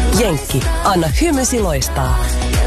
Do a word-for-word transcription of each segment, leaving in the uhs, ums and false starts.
Jenkki, anna hymysi loistaa.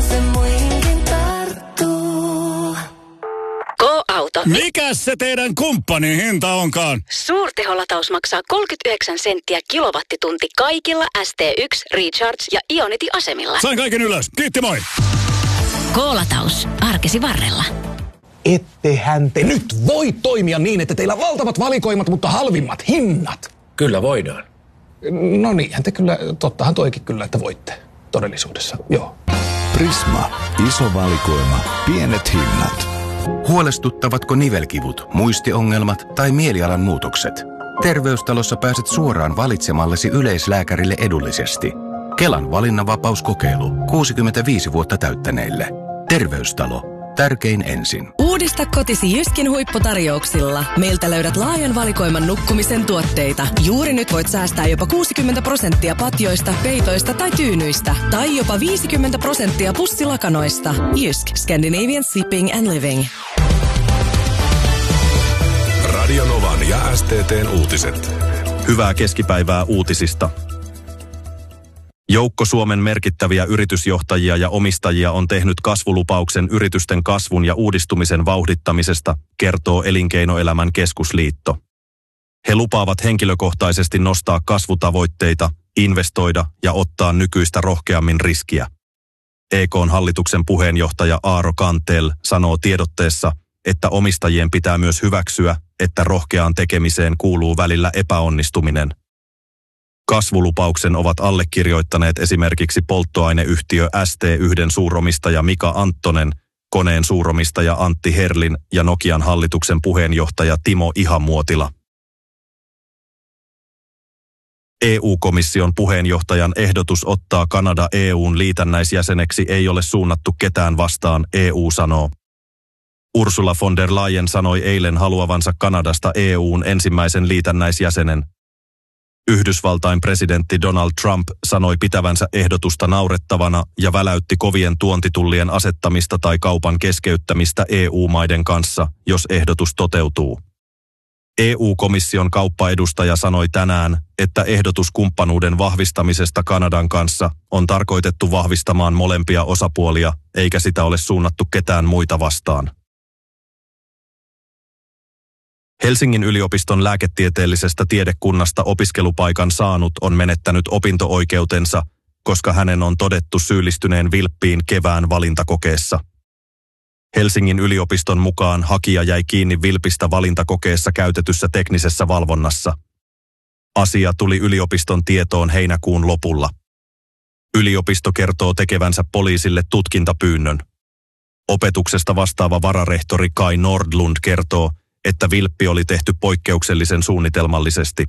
Go-auto. Mikäs se teidän kumppanin hinta onkaan? Suurteholataus maksaa kolmekymmentäyhdeksän senttiä kilowattitunti kaikilla S T yksi, Recharge ja Ionity-asemilla. Sain kaiken ylös. Kiitti, moi. Go-lataus. Arkesi varrella. Ettehän te nyt voi toimia niin, että teillä on valtavat valikoimat, mutta halvimmat hinnat. Kyllä voidaan. No niinhän te kyllä, tottahan toikin kyllä, että voitte todellisuudessa, joo. Prisma. Iso valikoima. Pienet hinnat. Huolestuttavatko nivelkivut, muistiongelmat tai mielialan muutokset? Terveystalossa pääset suoraan valitsemallesi yleislääkärille edullisesti. Kelan valinnanvapauskokeilu kuusikymmentäviisi vuotta täyttäneille. Terveystalo. Tärkein ensin. Uudista kotisi Jyskin huipputarjouksilla. Meiltä löydät laajan valikoiman nukkumisen tuotteita. Juuri nyt voit säästää jopa kuusikymmentä prosenttia patjoista, peitoista tai tyynyistä. Tai jopa viisikymmentä prosenttia pussilakanoista. Jysk. Scandinavian Sleeping and Living. Radio Novan ja S T T:n uutiset. Hyvää keskipäivää uutisista. Joukko Suomen merkittäviä yritysjohtajia ja omistajia on tehnyt kasvulupauksen yritysten kasvun ja uudistumisen vauhdittamisesta, kertoo Elinkeinoelämän keskusliitto. He lupaavat henkilökohtaisesti nostaa kasvutavoitteita, investoida ja ottaa nykyistä rohkeammin riskiä. E K:n hallituksen puheenjohtaja Aaro Kantel sanoo tiedotteessa, että omistajien pitää myös hyväksyä, että rohkeaan tekemiseen kuuluu välillä epäonnistuminen. Kasvulupauksen ovat allekirjoittaneet esimerkiksi polttoaineyhtiö S T yhden suuromistaja Mika Anttonen, Koneen suuromistaja Antti Herlin ja Nokian hallituksen puheenjohtaja Timo Ihamuotila. E U-komission puheenjohtajan ehdotus ottaa Kanada E U:n liitännäisjäseneksi ei ole suunnattu ketään vastaan, E U sanoo. Ursula von der Leyen sanoi eilen haluavansa Kanadasta E U:n ensimmäisen liitännäisjäsenen. Yhdysvaltain presidentti Donald Trump sanoi pitävänsä ehdotusta naurettavana ja väläytti kovien tuontitullien asettamista tai kaupan keskeyttämistä E U-maiden kanssa, jos ehdotus toteutuu. E U-komission kauppaedustaja sanoi tänään, että ehdotus kumppanuuden vahvistamisesta Kanadan kanssa on tarkoitettu vahvistamaan molempia osapuolia, eikä sitä ole suunnattu ketään muita vastaan. Helsingin yliopiston lääketieteellisestä tiedekunnasta opiskelupaikan saanut on menettänyt opinto-oikeutensa, koska hänen on todettu syyllistyneen vilppiin kevään valintakokeessa. Helsingin yliopiston mukaan hakija jäi kiinni vilpistä valintakokeessa käytetyssä teknisessä valvonnassa. Asia tuli yliopiston tietoon heinäkuun lopulla. Yliopisto kertoo tekevänsä poliisille tutkintapyynnön. Opetuksesta vastaava vararehtori Kai Nordlund kertoo, että vilppi oli tehty poikkeuksellisen suunnitelmallisesti.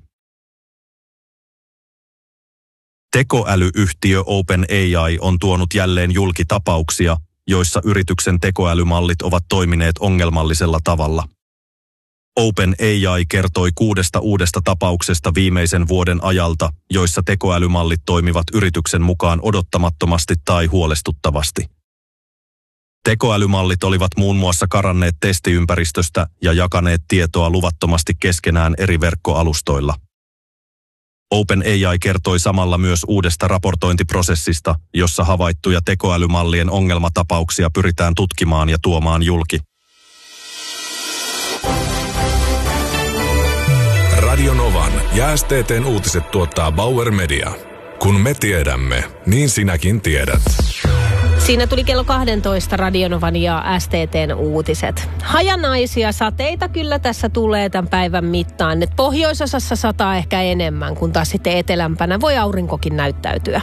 Tekoälyyhtiö OpenAI on tuonut jälleen julki tapauksia, joissa yrityksen tekoälymallit ovat toimineet ongelmallisella tavalla. OpenAI kertoi kuudesta uudesta tapauksesta viimeisen vuoden ajalta, joissa tekoälymallit toimivat yrityksen mukaan odottamattomasti tai huolestuttavasti. Tekoälymallit olivat muun muassa karanneet testiympäristöstä ja jakaneet tietoa luvattomasti keskenään eri verkkoalustoilla. OpenAI kertoi samalla myös uudesta raportointiprosessista, jossa havaittuja tekoälymallien ongelmatapauksia pyritään tutkimaan ja tuomaan julki. Radio Novan ja S T T:n uutiset tuottaa Bauer Media. Kun me tiedämme, niin sinäkin tiedät. Siinä tuli kello kaksitoista Radionovan ja S T T:n uutiset. Hajanaisia sateita kyllä tässä tulee tämän päivän mittaan. Et pohjoisosassa sataa ehkä enemmän, kun taas sitten etelämpänä voi aurinkokin näyttäytyä.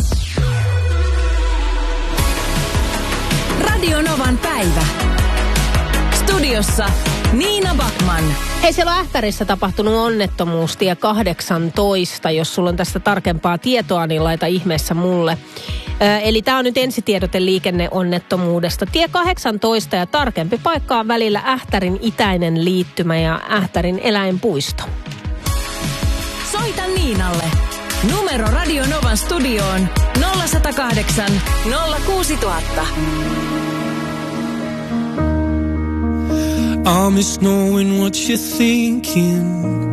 Radionovan päivä. Studiossa Niina Backman. Hei, siellä on Ähtärissä tapahtunut onnettomuus tie kahdeksantoista. Jos sulla on tästä tarkempaa tietoa, niin laita ihmeessä mulle. Eli tämä on nyt ensitiedote liikenneonnettomuudesta. Tie kahdeksantoista ja tarkempi paikka on välillä Ähtärin itäinen liittymä ja Ähtärin eläinpuisto. Soita Niinalle. Numero Radio Novan studioon nolla yksi nolla kahdeksan nolla kuusi nolla nolla nolla. I miss knowing what you're thinking.